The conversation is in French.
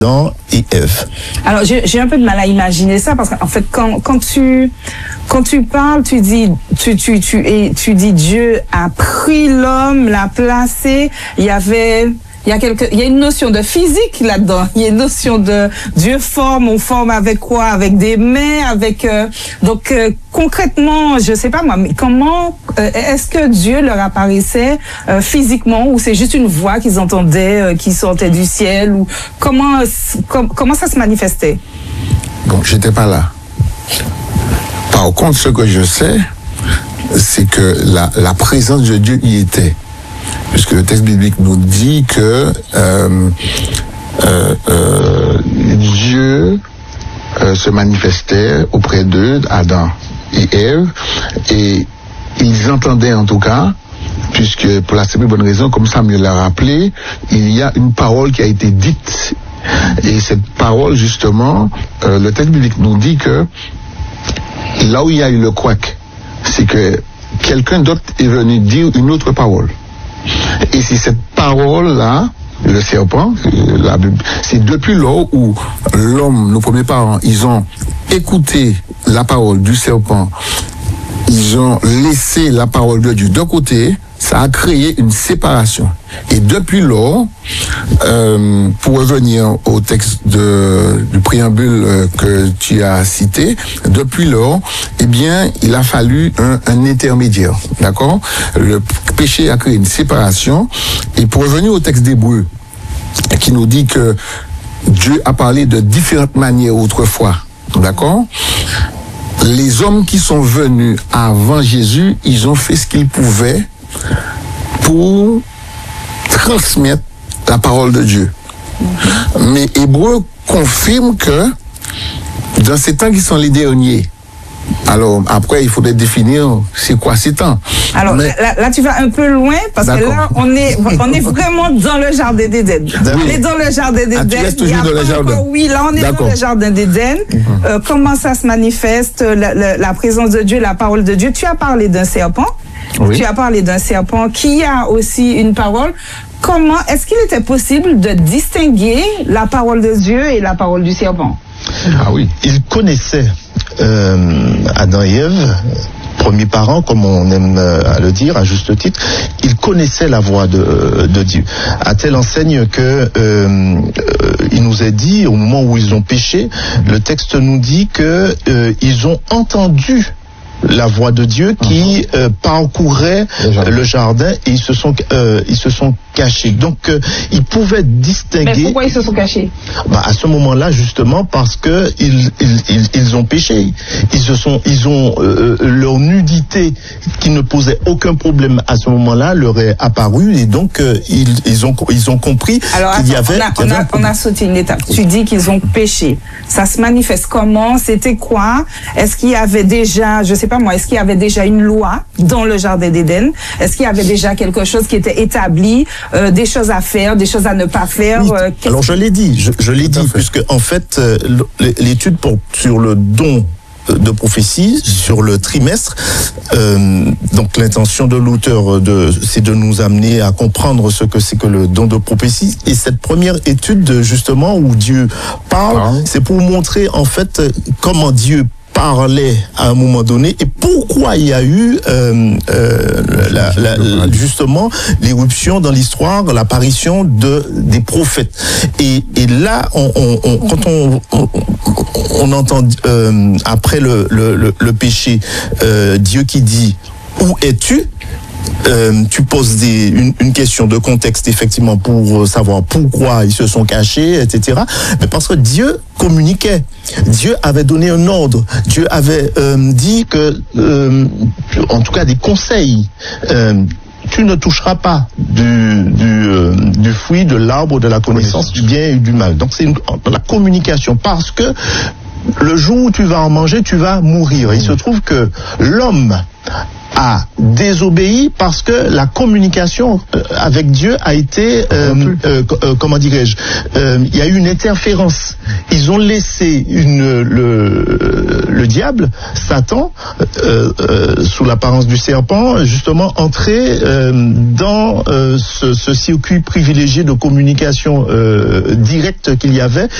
Adam et Ève. Alors j'ai un peu de mal à imaginer ça parce qu'en fait quand tu parles, tu dis Dieu a pris l'homme, l'a placé. Il y a une notion de physique là-dedans. Il y a une notion de Dieu forme. On forme avec quoi? Avec des mains, concrètement, je sais pas moi, mais comment est-ce que Dieu leur apparaissait physiquement, ou c'est juste une voix qu'ils entendaient qui sortait du ciel, ou comment ça se manifestait? Bon, j'étais pas là. Par contre, ce que je sais, c'est que la présence de Dieu y était. Puisque le texte biblique nous dit que Dieu se manifestait auprès d'eux, Adam et Ève, et ils entendaient en tout cas, puisque pour la simple bonne raison, comme Samuel l'a rappelé, il y a une parole qui a été dite, et cette parole justement, le texte biblique nous dit que là où il y a eu le couac, c'est que quelqu'un d'autre est venu dire une autre parole. Et c'est cette parole-là, le serpent, c'est depuis lors où l'homme, nos premiers parents, ils ont écouté la parole du serpent, ils ont laissé la parole de Dieu de côté, ça a créé une séparation. Et depuis lors, pour revenir au texte du préambule que tu as cité, depuis lors, eh bien, il a fallu un intermédiaire, d'accord? Le péché a créé une séparation. Et pour revenir au texte d'Hébreux, qui nous dit que Dieu a parlé de différentes manières autrefois, d'accord? Les hommes qui sont venus avant Jésus, ils ont fait ce qu'ils pouvaient pour transmettre la parole de Dieu. Mais Hébreu confirme que dans ces temps qui sont les derniers, alors après il faudrait définir c'est quoi ces temps. Alors là tu vas un peu loin parce que là on est vraiment dans le jardin d'Éden. On est dans le jardin d'Éden. Tu restes toujours dans le jardin. Oui, là on est dans le jardin d'Éden. Comment ça se manifeste, la présence de Dieu, la parole de Dieu? Tu as parlé d'un serpent. Oui. Tu as parlé d'un serpent qui a aussi une parole. Comment est-ce qu'il était possible de distinguer la parole de Dieu et la parole du serpent? Ah oui. Il connaissait Adam et Ève, premiers parents, comme on aime à le dire, à juste titre. Ils connaissaient la voix de Dieu. À telle enseigne que il nous est dit, au moment où ils ont péché, le texte nous dit que ils ont entendu la voix de Dieu qui parcourait le jardin, et ils se sont cachés. Donc ils pouvaient distinguer. Mais pourquoi ils se sont cachés? À ce moment-là, justement, parce que ils ont péché. Ils ont leur nudité qui ne posait aucun problème à ce moment-là leur est apparue, et donc ils ont compris. Alors, qu'il y avait. On a sauté une étape. Tu dis qu'ils ont péché. Ça se manifeste comment? C'était quoi? Est-ce qu'il y avait déjà, je sais pas moi, est-ce qu'il y avait déjà une loi dans le jardin d'Éden? Est-ce qu'il y avait déjà quelque chose qui était établi, des choses à faire, des choses à ne pas faire? Oui. Alors je l'ai dit, puisque en fait l'étude porte sur le don de prophétie, sur le trimestre. Donc l'intention de l'auteur c'est de nous amener à comprendre ce que c'est que le don de prophétie. Et cette première étude justement où Dieu parle, c'est pour montrer en fait comment Dieu parlait à un moment donné et pourquoi il y a eu justement l'éruption dans l'histoire, l'apparition des prophètes. Et là, quand on entend après le péché, Dieu qui dit où es-tu? Tu poses une question de contexte effectivement pour savoir pourquoi ils se sont cachés, etc. Mais parce que Dieu communiquait. Dieu avait donné un ordre. Dieu avait dit que, en tout cas des conseils. Tu ne toucheras pas du fruit de l'arbre de la connaissance du bien et du mal. Donc c'est la communication, parce que le jour où tu vas en manger, tu vas mourir. Il se trouve que l'homme a désobéi parce que la communication avec Dieu a été, comment dirais-je, il y a eu une interférence. Ils ont laissé le diable, Satan, sous l'apparence du serpent, justement entrer dans ce circuit privilégié de communication directe qu'il y avait,